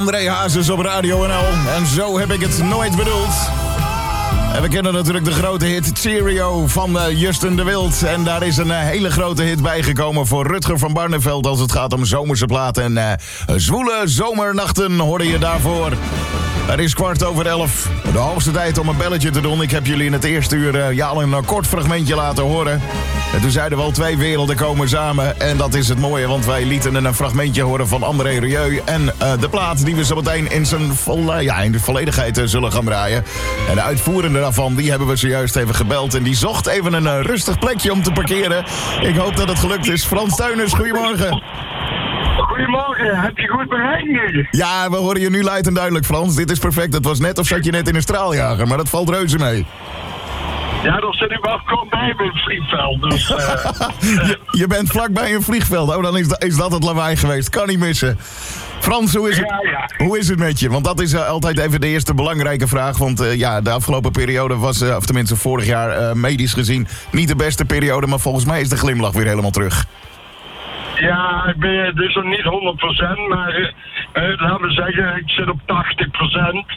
André Hazes op Radio NL. En zo heb ik het nooit bedoeld. En we kennen natuurlijk de grote hit Cheerio van Justin de Wild. En daar is een hele grote hit bijgekomen voor Rutger van Barneveld als het gaat om zomerse platen. En zwoele zomernachten hoorde je daarvoor. Het is 11:15. De hoogste tijd om een belletje te doen. Ik heb jullie in het eerste uur al een kort fragmentje laten horen. En toen zeiden we al 2 werelden komen samen. En dat is het mooie, want wij lieten een fragmentje horen van André Rieu. En de plaat die we zo meteen in de volledigheid zullen gaan draaien. En de uitvoerende daarvan, die hebben we zojuist even gebeld. En die zocht even een rustig plekje om te parkeren. Ik hoop dat het gelukt is. Frans Teuners, goedemorgen. Goedemorgen, heb je goed bereikt nu? Ja, we horen je nu luid en duidelijk, Frans. Dit is perfect. Het was net of zat je net in een straaljager, maar dat valt reuze mee. Ja, dat zit ik wel kort bij het vliegveld. Dus, je bent vlakbij een vliegveld. Oh, dan is dat het lawaai geweest. Kan niet missen. Frans, hoe is het, hoe is het met je? Want dat is altijd even de eerste belangrijke vraag. Want de afgelopen periode was, of tenminste vorig jaar medisch gezien, niet de beste periode. Maar volgens mij is de glimlach weer helemaal terug. Ja, ik ben dus nog niet 100%, maar laten we zeggen, ik zit op 80%.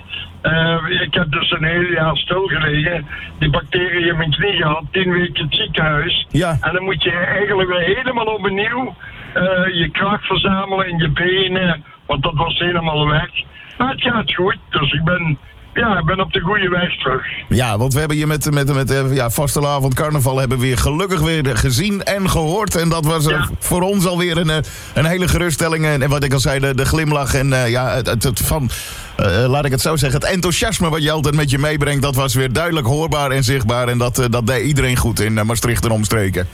Ik heb dus een heel jaar stilgelegen. Die bacteriën in mijn knie gehad, 10 weken in het ziekenhuis. Ja. En dan moet je eigenlijk weer helemaal opnieuw je kracht verzamelen in je benen, want dat was helemaal weg. Maar het gaat goed, dus ik ben op de goede weg terug. Ja, want we hebben je met vastelavond carnaval hebben we gelukkig weer gezien en gehoord. En dat was voor ons alweer een hele geruststelling. En wat ik al zei, de glimlach en laat ik het zo zeggen, het enthousiasme wat je altijd met je meebrengt, dat was weer duidelijk hoorbaar en zichtbaar. En dat deed iedereen goed in Maastricht en omstreken.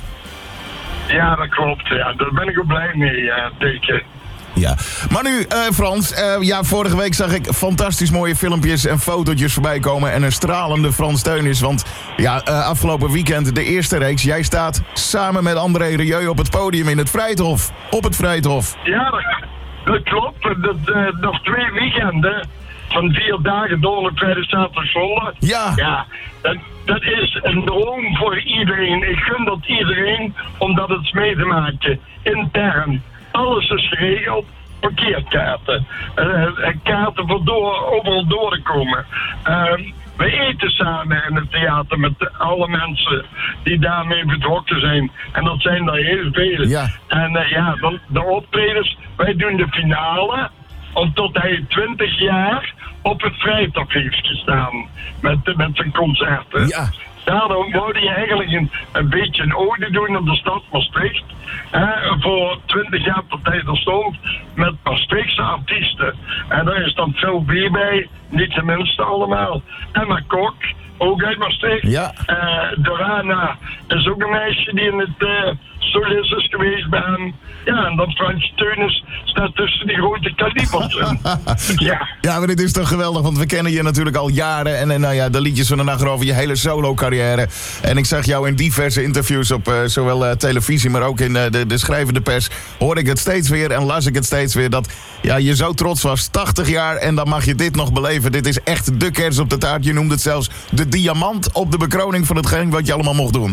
Ja, dat klopt. Ja, daar ben ik ook blij mee, teken. Ja, maar nu Frans, vorige week zag ik fantastisch mooie filmpjes en fotootjes voorbij komen en een stralende Frans Teuners. Want afgelopen weekend de eerste reeks, jij staat samen met André Rieu op het podium in het Vrijthof. Op het Vrijthof. Ja, dat klopt. Nog 2 weekenden van 4 dagen, donderdag, vrijdag, zaterdag, zondag. Ja. Ja, dat is een droom voor iedereen. Ik gun dat iedereen om dat eens mee te maken. Intern. Alles is geregeld. Parkeerkaarten. Kaarten voor overal door te komen. We eten samen in het theater met alle mensen die daarmee betrokken zijn. En dat zijn er heel veel. Ja. En dan de optredens. Wij doen de finale. Omdat hij 20 jaar op het Vrijthof heeft gestaan. Met zijn concerten. Ja. Daarom wilde je eigenlijk een beetje een ode doen op de stad Maastricht. Voor 20 jaar partij er stond met Maastrichtse artiesten. En daar is dan Phil B bij, niet de minste allemaal. Emma Kok, ook uit Maastricht. Ja. Dorana is ook een meisje die in het solist is geweest bij hem. Ja, en dan Frans Teuners staat tussen die grote kalibers in. Ja, maar dit is toch geweldig, want we kennen je natuurlijk al jaren. En de liedjes van de nacht over je hele solo-carrière. En ik zag jou in diverse interviews op zowel televisie, maar ook in de schrijvende pers. Hoorde ik het steeds weer en las ik het steeds weer dat je zo trots was. 80 jaar en dan mag je dit nog beleven. Dit is echt de kers op de taart. Je noemde het zelfs de diamant op de bekroning van hetgeen wat je allemaal mocht doen.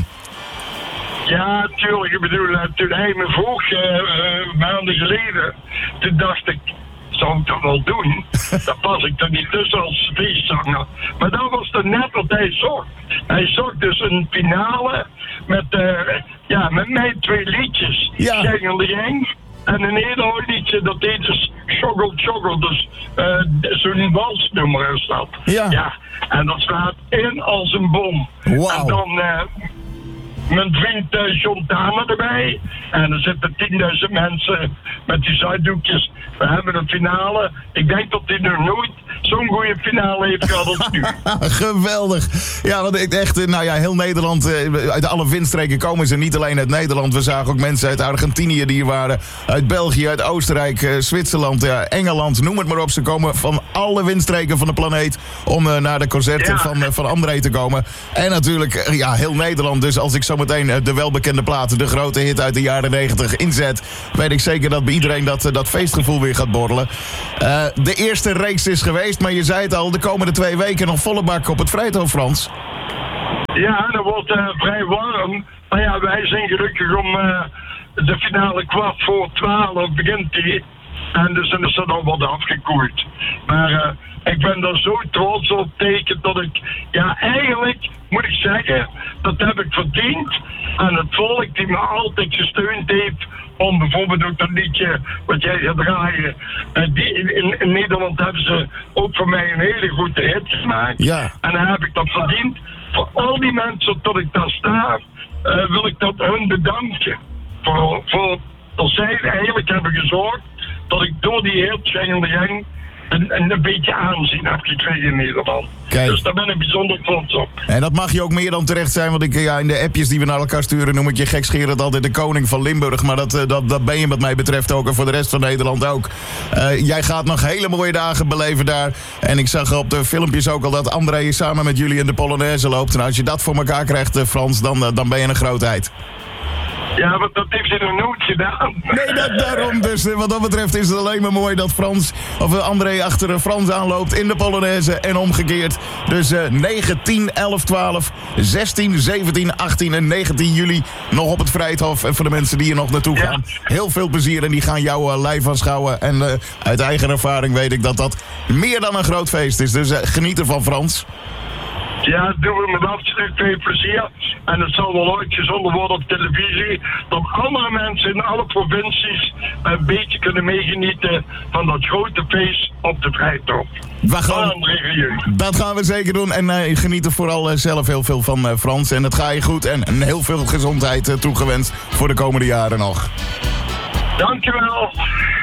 Ja, tuurlijk. Ik bedoel, toen hij me vroeg, maanden geleden, toen dacht ik, zou ik dat wel doen? Dan pas ik er niet tussen als feestzanger. Maar dat was dan net wat hij zocht. Hij zocht dus een finale met mij 2 liedjes. Ja. Gang on the Gang. En een heel oud liedje, dat heet dus Choggle Choggle. Dus zo'n walsnummer is dat. Ja. En dat slaat in als een bom. Wow. En dan mijn vriend John Tamer erbij. En er zitten 10.000 mensen met die zuiddoekjes. We hebben een finale. Ik denk dat hij nog nooit zo'n goede finale heeft gehad als nu. Geweldig. Ja, want ik echt, heel Nederland, uit alle windstreken komen ze. Niet alleen uit Nederland. We zagen ook mensen uit Argentinië die hier waren. Uit België, uit Oostenrijk, Zwitserland, Engeland, noem het maar op. Ze komen van alle windstreken van de planeet om naar de concerten van André te komen. En natuurlijk, heel Nederland. Dus als ik zo meteen de welbekende plaat, de grote hit uit de jaren 90 inzet, weet ik zeker dat bij iedereen dat feestgevoel weer gaat borrelen. De eerste reeks is geweest, maar je zei het al, de komende 2 weken nog volle bak op het Vrijthof, Frans. Ja, dat wordt vrij warm. Maar ja, wij zijn gelukkig om de finale 11:15 begint die. En dus dan is er dan wat afgekoeld. Maar ik ben daar zo trots op tegen dat ik... Ja, eigenlijk moet ik zeggen, dat heb ik verdiend. En het volk die me altijd gesteund heeft... om bijvoorbeeld ook dat liedje wat jij gaat draaien. In Nederland hebben ze ook voor mij een hele goede hit gemaakt. Ja. En dan heb ik dat verdiend. Voor al die mensen dat ik daar sta, wil ik dat hun bedanken. Voor dat zij eigenlijk hebben gezorgd dat ik door die hit Zingende Gang een beetje aanzien heb gekregen in Nederland. Kijk. Dus daar ben ik bijzonder trots op. En dat mag je ook meer dan terecht zijn, want in de appjes die we naar elkaar sturen noem ik je gekscherend altijd de koning van Limburg. Maar dat ben je wat mij betreft ook en voor de rest van Nederland ook. Jij gaat nog hele mooie dagen beleven daar. En ik zag op de filmpjes ook al dat André samen met jullie in de Polonaise loopt. En als je dat voor elkaar krijgt, Frans, dan ben je een grootheid. Ja, want dat heeft ze nog nooit gedaan. Nee, daarom. Dus wat dat betreft is het alleen maar mooi dat André achter Frans aanloopt in de Polonaise en omgekeerd. Dus 9, 10, 11, 12, 16, 17, 18 en 19 juli nog op het Vrijthof. En voor de mensen die er nog naartoe gaan, heel veel plezier en die gaan jou live aanschouwen. En uit eigen ervaring weet ik dat dat meer dan een groot feest is. Dus geniet ervan, Frans. Ja, dat doen we met absoluut veel plezier. En het zal wel ooit gezonden worden op televisie. Dat andere mensen in alle provincies een beetje kunnen meegenieten van dat grote feest op de Vrijthof. Dat gaan we zeker doen. En geniet er vooral zelf heel veel van, Frans. En het gaat je goed. En heel veel gezondheid toegewenst voor de komende jaren nog. Dankjewel.